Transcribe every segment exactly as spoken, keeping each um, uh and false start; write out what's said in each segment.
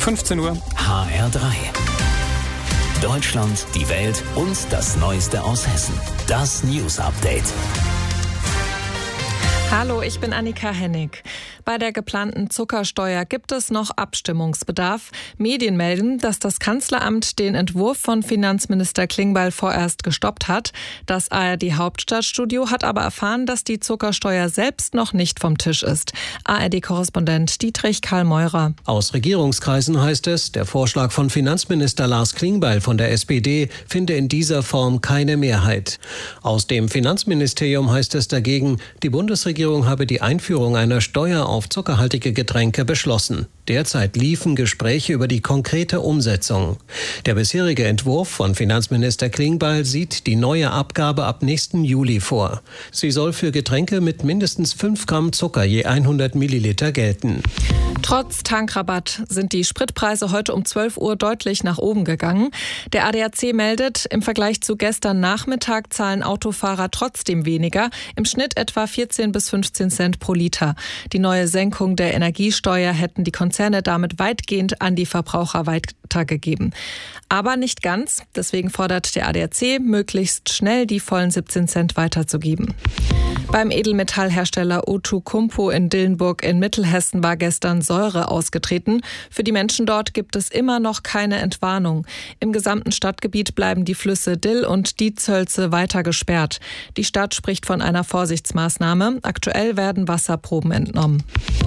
fünfzehn Uhr. H R drei. Deutschland, die Welt und das Neueste aus Hessen. Das News Update. Hallo, ich bin Annika Hennig. Bei der geplanten Zuckersteuer gibt es noch Abstimmungsbedarf. Medien melden, dass das Kanzleramt den Entwurf von Finanzminister Klingbeil vorerst gestoppt hat. Das A R D-Hauptstadtstudio hat aber erfahren, dass die Zuckersteuer selbst noch nicht vom Tisch ist. A R D-Korrespondent Dietrich Karl-Meurer. Aus Regierungskreisen heißt es, der Vorschlag von Finanzminister Lars Klingbeil von der S P D finde in dieser Form keine Mehrheit. Aus dem Finanzministerium heißt es dagegen, die Bundesregierung habe die Einführung einer Steuer auf zuckerhaltige Getränke beschlossen. Derzeit liefen Gespräche über die konkrete Umsetzung. Der bisherige Entwurf von Finanzminister Klingbeil sieht die neue Abgabe ab nächsten Juli vor. Sie soll für Getränke mit mindestens fünf Gramm Zucker je hundert Milliliter gelten. Trotz Tankrabatt sind die Spritpreise heute um zwölf Uhr deutlich nach oben gegangen. Der A D A C meldet, im Vergleich zu gestern Nachmittag zahlen Autofahrer trotzdem weniger, im Schnitt etwa vierzehn bis fünfzehn Cent pro Liter. Die neue Senkung der Energiesteuer hätten die Konzerne damit weitgehend an die Verbraucher weitergegeben. Aber nicht ganz. Deswegen fordert der A D A C, möglichst schnell die vollen siebzehn Cent weiterzugeben. Beim Edelmetallhersteller Outokumpu in Dillenburg in Mittelhessen war gestern Säure ausgetreten. Für die Menschen dort gibt es immer noch keine Entwarnung. Im gesamten Stadtgebiet bleiben die Flüsse Dill und Dietzhölze weiter gesperrt. Die Stadt spricht von einer Vorsichtsmaßnahme. Aktuell werden Wasserproben entnommen.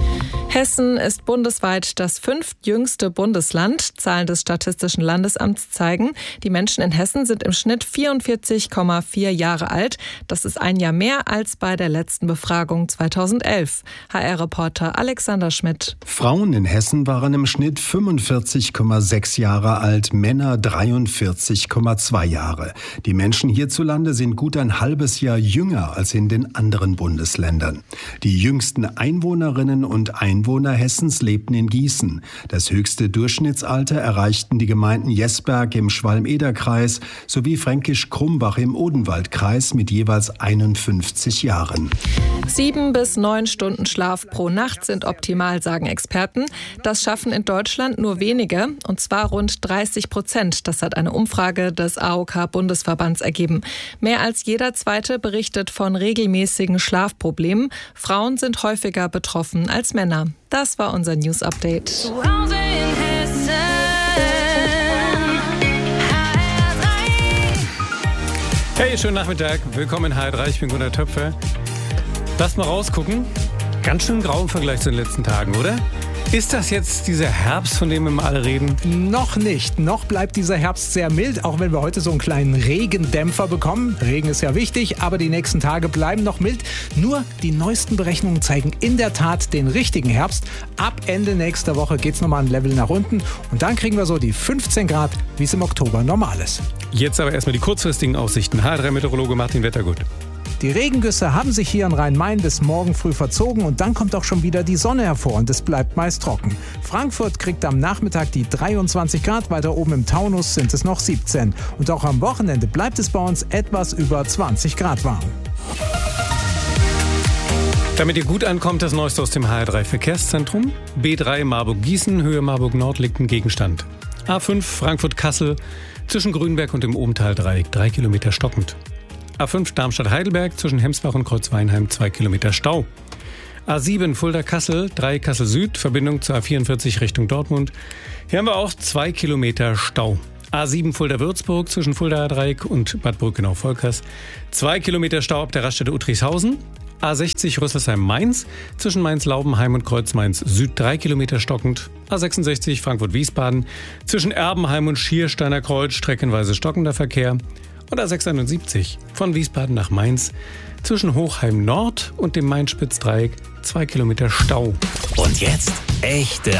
Hessen ist bundesweit das fünftjüngste Bundesland. Zahlen des Statistischen Landesamts zeigen, die Menschen in Hessen sind im Schnitt vierundvierzig Komma vier Jahre alt. Das ist ein Jahr mehr als bei der letzten Befragung zweitausendelf. H R-Reporter Alexander Schmidt. Frauen in Hessen waren im Schnitt fünfundvierzig Komma sechs Jahre alt, Männer dreiundvierzig Komma zwei Jahre. Die Menschen hierzulande sind gut ein halbes Jahr jünger als in den anderen Bundesländern. Die jüngsten Einwohnerinnen und Einwohner Einwohner Hessens lebten in Gießen. Das höchste Durchschnittsalter erreichten die Gemeinden Jesberg im Schwalm-Eder-Kreis sowie Fränkisch-Krumbach im Odenwald-Kreis mit jeweils einundfünfzig Jahren. Sieben bis neun Stunden Schlaf pro Nacht sind optimal, sagen Experten. Das schaffen in Deutschland nur wenige, und zwar rund dreißig Prozent. Das hat eine Umfrage des A O K-Bundesverbands ergeben. Mehr als jeder Zweite berichtet von regelmäßigen Schlafproblemen. Frauen sind häufiger betroffen als Männer. Das war unser News Update. Zu Hause in Hessen. H R drei. Hey, schönen Nachmittag. Willkommen in H R drei. Ich bin Gunnar Töpfer. Lass mal rausgucken. Ganz schön grau im Vergleich zu den letzten Tagen, oder? Ist das jetzt dieser Herbst, von dem wir mal alle reden? Noch nicht. Noch bleibt dieser Herbst sehr mild, auch wenn wir heute so einen kleinen Regendämpfer bekommen. Regen ist ja wichtig, aber die nächsten Tage bleiben noch mild. Nur die neuesten Berechnungen zeigen in der Tat den richtigen Herbst. Ab Ende nächster Woche geht es nochmal ein Level nach unten und dann kriegen wir so die fünfzehn Grad, wie es im Oktober normal ist. Jetzt aber erstmal die kurzfristigen Aussichten. H R drei-Meteorologe Martin Wettergut. Die Regengüsse haben sich hier in Rhein-Main bis morgen früh verzogen und dann kommt auch schon wieder die Sonne hervor und es bleibt meist trocken. Frankfurt kriegt am Nachmittag die dreiundzwanzig Grad, weiter oben im Taunus sind es noch siebzehn. Und auch am Wochenende bleibt es bei uns etwas über zwanzig Grad warm. Damit ihr gut ankommt, das Neueste aus dem H R drei Verkehrszentrum. B drei Marburg-Gießen, Höhe Marburg-Nord liegt ein Gegenstand. A fünf Frankfurt-Kassel, zwischen Grünberg und dem Obental-Dreieck, drei Kilometer stockend. A fünf Darmstadt-Heidelberg, zwischen Hemsbach und Kreuzweinheim, zwei Kilometer Stau. A sieben Fulda-Kassel, drei Kassel Süd, Verbindung zur A vierundvierzig Richtung Dortmund. Hier haben wir auch zwei Kilometer Stau. A sieben Fulda-Würzburg, zwischen Fulda-Dreieck und Bad Brückenau-Volkers, zwei Kilometer Stau ab der Raststätte Uttrichshausen. A sechzig Rüsselsheim-Mainz, zwischen Mainz-Laubenheim und Kreuz-Mainz Süd, drei Kilometer stockend. A sechsundsechzig Frankfurt-Wiesbaden, zwischen Erbenheim und Schiersteiner Kreuz, streckenweise stockender Verkehr. Und A sechsundsiebzig von Wiesbaden nach Mainz, zwischen Hochheim Nord und dem Main-Spitz-Dreieck, zwei Kilometer Stau. Und jetzt echte